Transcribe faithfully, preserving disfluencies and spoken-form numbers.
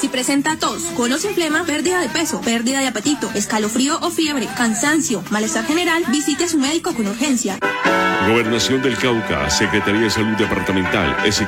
Si presenta tos, colon sin flema, pérdida de peso, pérdida de apetito, escalofrío o fiebre, cansancio, malestar general, visite a su médico con urgencia. Gobernación del Cauca, Secretaría de Salud Departamental, S